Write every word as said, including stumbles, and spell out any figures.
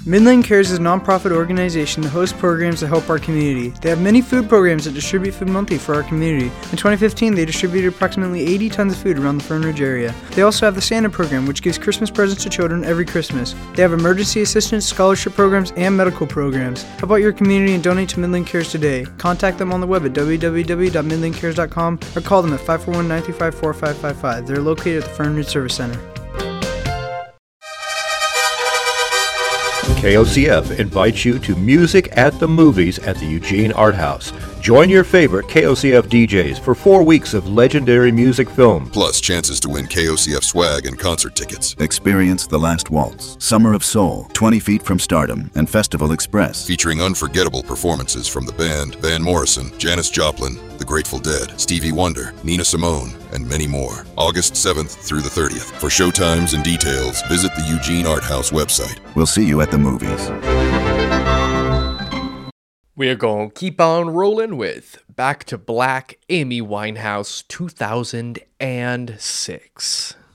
Midland Cares is a nonprofit organization that hosts programs that help our community. They have many food programs that distribute food monthly for our community. In twenty fifteen, they distributed approximately eighty tons of food around the Fern Ridge area. They also have the Santa program, which gives Christmas presents to children every Christmas. They have emergency assistance, scholarship programs, and medical programs. Help out your community and donate to Midland Cares today. Contact them on the web at w w w dot midland cares dot com or call them at five four one, nine three five, four five five five. They're located at the Fern Ridge Service Center. K O C F invites you to Music at the Movies at the Eugene Art House. Join your favorite K O C F D Js for four weeks of legendary music film. Plus chances to win K O C F swag and concert tickets. Experience The Last Waltz, Summer of Soul, twenty feet from Stardom, and Festival Express. Featuring unforgettable performances from the band, Van Morrison, Janis Joplin, The Grateful Dead, Stevie Wonder, Nina Simone, and many more. August seventh through the thirtieth. For showtimes and details, visit the Eugene Art House website. We'll see you at the movies. We're going to keep on rolling with Back to Black, Amy Winehouse, two thousand six.